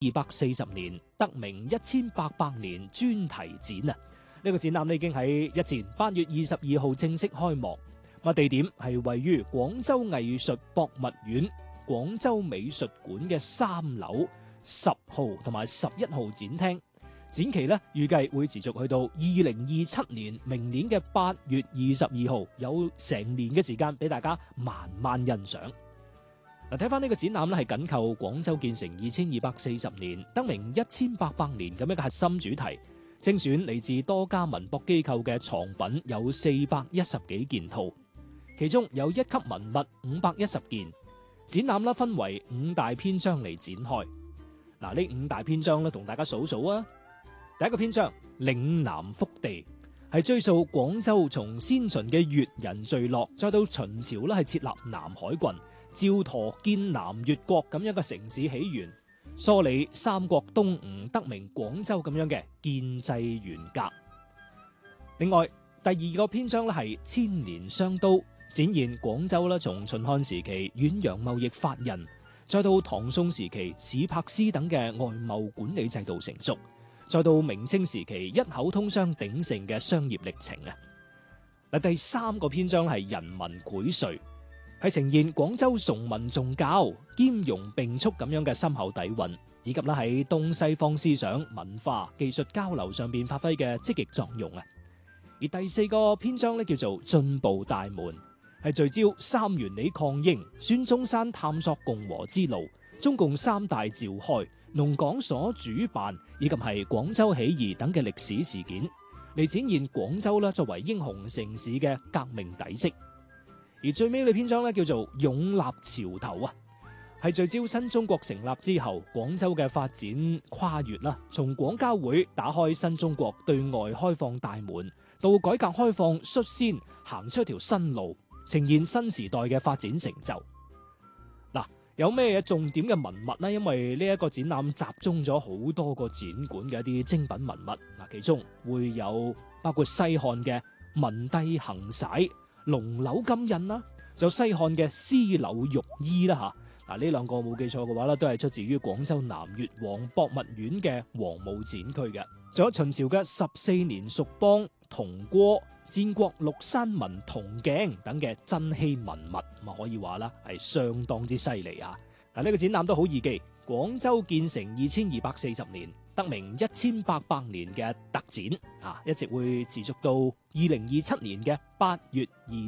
240年得名1800年專題展啊！呢個展覽已經喺日前8月22號正式開幕。地點係位於廣州藝術博物院廣州美術館嘅3樓10號同埋11號展廳。展期咧預計會持續去到2027年明年嘅8月22號，有成年嘅時間俾大家慢慢欣賞。睇翻呢個展覽咧，係緊扣廣州建成2240年得名1800年咁一個核心主題，精選嚟自多家文博機構嘅藏品有410幾件套，其中有1級文物510件。展覽啦分為5大篇章嚟展開。呢5大篇章咧同大家數數啊。第一個篇章嶺南腹地，係追溯廣州從先秦嘅越人聚落，再到秦朝咧係設立南海郡，趙佗建南越國咁樣嘅城市起源，梳理三國東吳得名廣州咁樣嘅建制沿革。另外第二個篇章咧係千年商都，展現廣州啦從秦漢時期遠洋貿易發軔，再到唐宋時期史柏斯等嘅外貿管理制度成熟，再到明清時期一口通商鼎盛嘅商業歷程啊！第三個篇章係人文薈萃，係呈現廣州崇文重教、兼容並蓄咁樣嘅深厚底蘊，以及喺東西方思想、文化、技術交流上邊發揮嘅積極作用啊！而第四個篇章咧叫做進步大門，係聚焦3元里抗英、孫中山探索共和之路、中共3大召開、農講所主辦以及係廣州起義等嘅歷史事件，嚟展現廣州啦作為英雄城市嘅革命底色。而最尾呢篇章咧叫做勇立潮頭啊，係聚焦新中國成立之後廣州嘅發展跨越啦，從廣交會打開新中國對外開放大門，到改革開放率先行出一條新路，呈現新時代嘅發展成就。有咩重點嘅文物呢？因為呢一個展覽集中咗好多個展館嘅一啲精品文物，其中會有包括西漢嘅文帝行璽、龍樓金印啦，仲有西漢嘅絲縷玉衣啦吓。呢兩個冇記錯嘅話咧，都係出自於廣州南越王博物院嘅黃武展區嘅。仲有秦朝嘅14年蜀邦、銅鍋、戰國六山文銅鏡等嘅珍稀文物，可以話啦係相當之犀利啊！呢個展覽都好易記，廣州建成2240年得名1800年嘅特展一直會持續到2027年嘅8月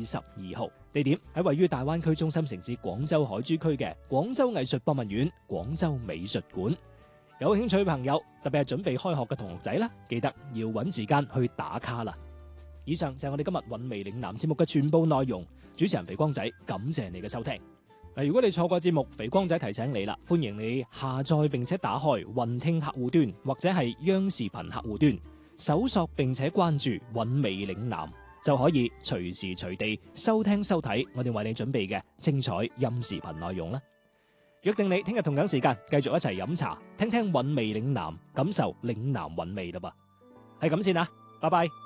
22號。地點喺位於大灣區中心城市廣州海珠區嘅廣州藝術博物院廣州美術館。有興趣嘅朋友，特別係準備開學嘅同學仔啦，記得要揾時間去打卡啦。以上就係我哋今日韻味嶺南節目嘅全部內容。主持人肥光仔，感謝你嘅收聽。如果你錯過節目，肥光仔提醒你啦，歡迎你下載並且打開雲聽客戶端或者係央視頻客戶端，搜索並且關注韻味嶺南，就可以隨時隨地收聽收睇我哋為你準備嘅精彩音視頻內容啦。約定你聽日同樣時間繼續一齊飲茶，聽聽韻味嶺南，感受嶺南韻味啦噃。係咁先啦，拜拜。